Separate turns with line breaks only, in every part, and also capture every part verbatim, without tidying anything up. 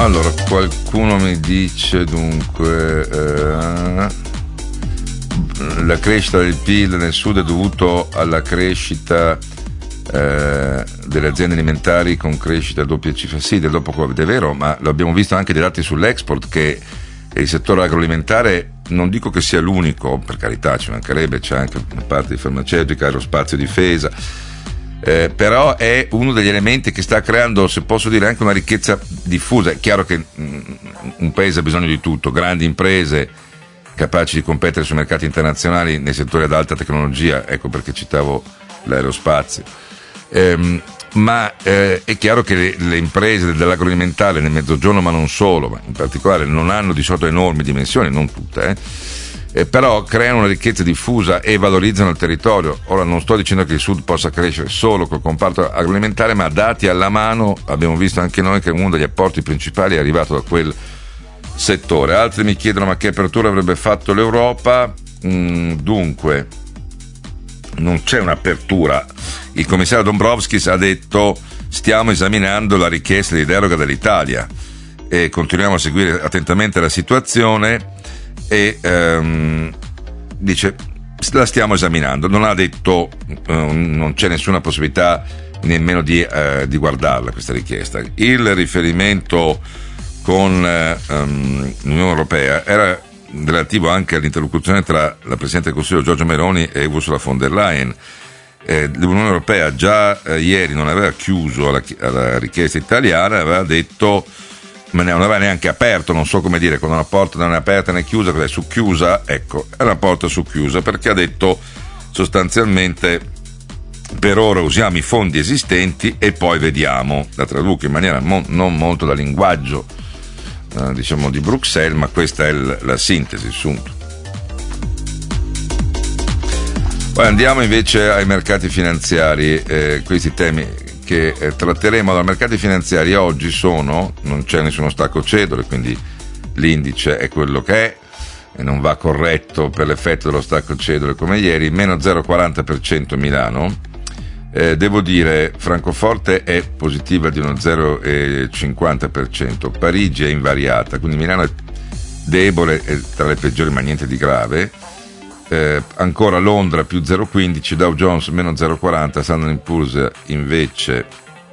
Allora, qualcuno mi dice dunque eh, la crescita del P I L nel sud è dovuto alla crescita eh, delle aziende alimentari con crescita a doppia cifra. Sì, del dopo Covid è vero, ma l'abbiamo visto anche dei dati sull'export, che il settore agroalimentare non dico che sia l'unico, per carità, ci mancherebbe, c'è anche una parte di farmaceutica, aerospazio, difesa. Eh, però è uno degli elementi che sta creando, se posso dire, anche una ricchezza diffusa. È chiaro che mh, un paese ha bisogno di tutto, grandi imprese capaci di competere sui mercati internazionali nei settori ad alta tecnologia, ecco perché citavo l'aerospazio, ehm, ma eh, è chiaro che le, le imprese dell'agroalimentare nel mezzogiorno, ma non solo, ma in particolare, non hanno di solito enormi dimensioni, non tutte, eh, Eh, però creano una ricchezza diffusa e valorizzano il territorio. Ora non sto dicendo che il sud possa crescere solo col comparto agroalimentare, ma dati alla mano abbiamo visto anche noi che uno degli apporti principali è arrivato da quel settore. Altri mi chiedono ma che apertura avrebbe fatto l'Europa. Mm, dunque non c'è un'apertura. Il commissario Dombrovskis ha detto stiamo esaminando la richiesta di deroga dall'Italia e continuiamo a seguire attentamente la situazione. E ehm, dice la stiamo esaminando, non ha detto eh, non c'è nessuna possibilità nemmeno di, eh, di guardarla questa richiesta. Il riferimento con eh, um, l'Unione Europea era relativo anche all'interlocuzione tra la Presidente del Consiglio Giorgia Meloni e Ursula von der Leyen. Eh, L'Unione Europea già eh, ieri non aveva chiuso alla, alla richiesta italiana, aveva detto, ma non aveva neanche aperto, non so come dire, quando una porta non è aperta né chiusa, è su chiusa, ecco, è una porta su chiusa, perché ha detto sostanzialmente per ora usiamo i fondi esistenti e poi vediamo. La traduco in maniera mo- non molto da linguaggio eh, diciamo di Bruxelles, ma questa è l- la sintesi, il sunto. Poi andiamo invece ai mercati finanziari, eh, questi temi che eh, tratteremo. Allora, mercati finanziari oggi sono, non c'è nessuno stacco cedole, quindi l'indice è quello che è e non va corretto per l'effetto dello stacco cedole come ieri, meno zero virgola quaranta per cento Milano, eh, devo dire Francoforte è positiva di uno zero virgola cinquanta per cento, Parigi è invariata, quindi Milano è debole e tra le peggiori ma niente di grave. Eh, ancora Londra più zero virgola quindici, Dow Jones meno zero virgola quaranta, Standard and Poor's invece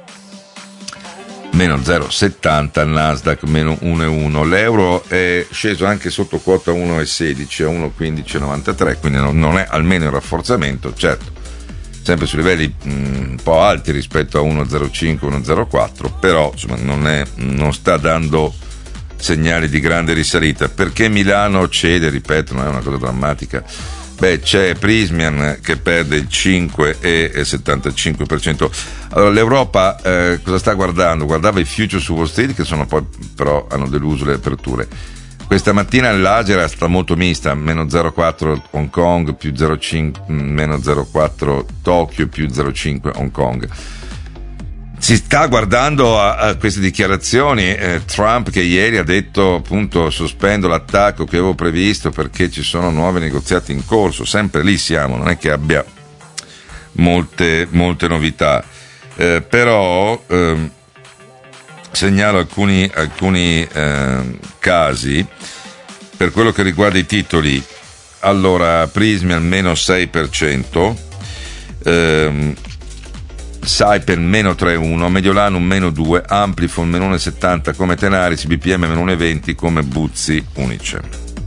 meno zero virgola settanta, Nasdaq meno uno virgola uno. L'euro è sceso anche sotto quota uno virgola sedici a uno virgola quindici novantatré, quindi non è almeno in rafforzamento, certo sempre su livelli mh, un po' alti rispetto a uno virgola zero cinque uno virgola zero quattro, però insomma non, è, non sta dando segnali di grande risalita. Perché Milano cede, ripeto, non è una cosa drammatica. Beh, c'è Prysmian che perde il cinque virgola settantacinque per cento. Allora l'Europa eh, cosa sta guardando? Guardava i future su Wall Street, che sono poi però hanno deluso le aperture. Questa mattina l'Asia sta molto mista, meno zero virgola quattro Hong Kong, più zero virgola cinque, meno zero virgola quattro Tokyo, più zero virgola cinque Hong Kong. Si sta guardando a, a queste dichiarazioni, eh, Trump che ieri ha detto appunto sospendo l'attacco che avevo previsto perché ci sono nuovi negoziati in corso, sempre lì siamo, non è che abbia molte, molte novità, eh, però eh, segnalo alcuni, alcuni eh, casi per quello che riguarda i titoli. Allora Prysmian meno sei per cento, ehm, Saipem meno tre virgola uno, Mediolanum meno due, Amplifon meno uno virgola settanta come Tenaris, B P M meno uno virgola venti come Buzzi Unice.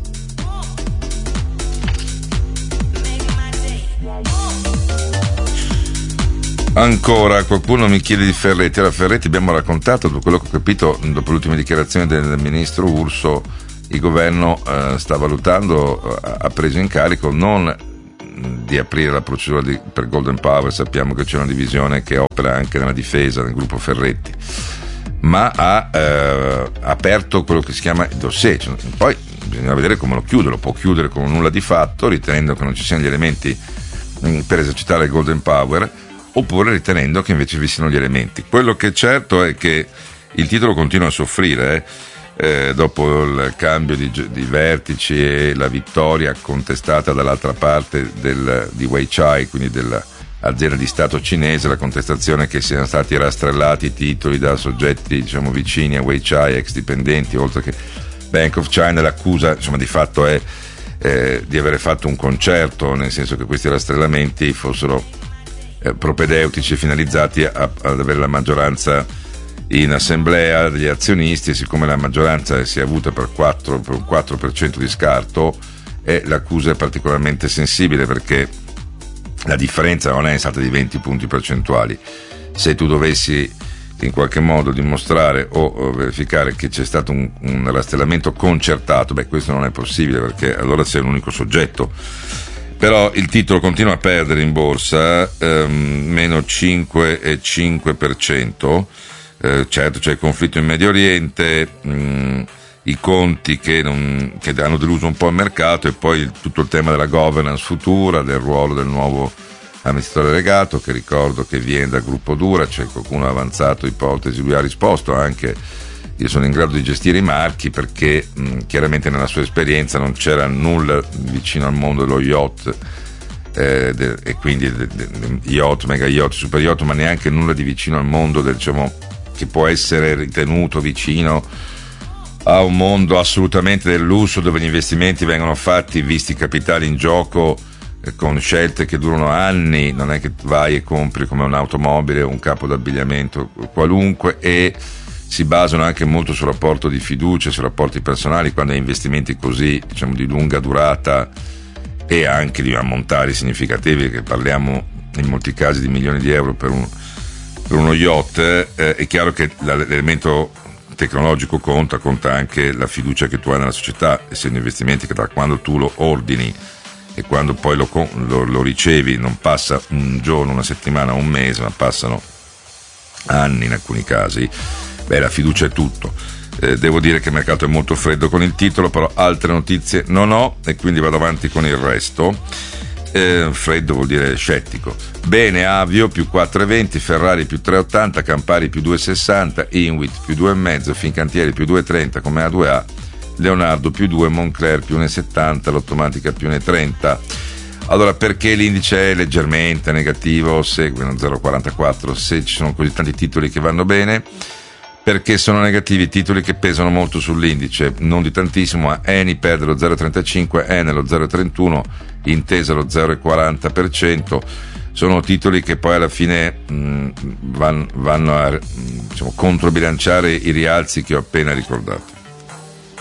Ancora qualcuno mi chiede di Ferretti. Allora Ferretti abbiamo raccontato, da quello che ho capito dopo l'ultima dichiarazione del ministro Urso, il governo eh, sta valutando, eh, ha preso in carico non di aprire la procedura di, per Golden Power, sappiamo che c'è una divisione che opera anche nella difesa nel gruppo Ferretti, ma ha eh, aperto quello che si chiama il dossier. Cioè, poi bisogna vedere come lo chiude, lo può chiudere con nulla di fatto ritenendo che non ci siano gli elementi mh, per esercitare il Golden Power, oppure ritenendo che invece vi siano gli elementi. Quello che è certo è che il titolo continua a soffrire eh. Eh, dopo il cambio di, di vertici e la vittoria contestata dall'altra parte del, di Weichai, quindi del azienda di Stato cinese. La contestazione è che siano stati rastrellati i titoli da soggetti, diciamo, vicini a Weichai, ex dipendenti, oltre che Bank of China. L'accusa, insomma, di fatto è eh, di avere fatto un concerto, nel senso che questi rastrellamenti fossero eh, propedeutici e finalizzati a, ad avere la maggioranza in assemblea degli azionisti, e siccome la maggioranza si è avuta per, quattro, per un quattro per cento di scarto, e l'accusa è particolarmente sensibile perché la differenza non è stata di venti punti percentuali. Se tu dovessi in qualche modo dimostrare o, o verificare che c'è stato un, un rastrellamento concertato, beh, questo non è possibile, perché allora sei un unico soggetto. Però il titolo continua a perdere in borsa, ehm, meno cinque virgola cinque per cento. Eh, certo, c'è il conflitto in Medio Oriente, mh, i conti che, non, che hanno deluso un po' il mercato, e poi il, tutto il tema della governance futura, del ruolo del nuovo amministratore delegato, che ricordo che viene dal gruppo Dura. C'è qualcuno ha avanzato ipotesi, lui ha risposto anche: io sono in grado di gestire i marchi, perché mh, chiaramente nella sua esperienza non c'era nulla vicino al mondo dello yacht, eh, de, e quindi de, de, de, yacht, mega yacht, super yacht, ma neanche nulla di vicino al mondo del, diciamo, che può essere ritenuto vicino a un mondo assolutamente del lusso, dove gli investimenti vengono fatti visti capitali in gioco, eh, con scelte che durano anni. Non è che vai e compri come un'automobile o un capo d'abbigliamento qualunque, e si basano anche molto sul rapporto di fiducia, sui rapporti personali, quando hai investimenti così, diciamo, di lunga durata e anche di ammontari significativi, che parliamo in molti casi di milioni di euro per, un, per uno yacht. Eh, è chiaro che l'elemento tecnologico conta, conta anche la fiducia che tu hai nella società, essendo investimenti che da quando tu lo ordini e quando poi lo, lo, lo ricevi non passa un giorno, una settimana, un mese, ma passano anni in alcuni casi. Beh, la fiducia è tutto. Eh, devo dire che il mercato è molto freddo con il titolo, però altre notizie non ho, e quindi vado avanti con il resto. Eh, freddo vuol dire scettico. Bene, Avio più quattro virgola venti, Ferrari più tre virgola ottanta, Campari più due virgola sessanta, Inwit più due virgola cinque, Fincantieri più due virgola trenta come A due A, Leonardo più due, Moncler più uno virgola settanta, Lottomatica più uno virgola trenta. Allora, perché l'indice è leggermente negativo, segue uno zero virgola quarantaquattro, se ci sono così tanti titoli che vanno bene? Perché sono negativi i titoli che pesano molto sull'indice, non di tantissimo, ma Eni perde lo zero virgola trentacinque, Enel lo zero virgola trentuno, Intesa lo zero virgola quaranta per cento. Sono titoli che poi alla fine mh, van, vanno a, diciamo, controbilanciare i rialzi che ho appena ricordato.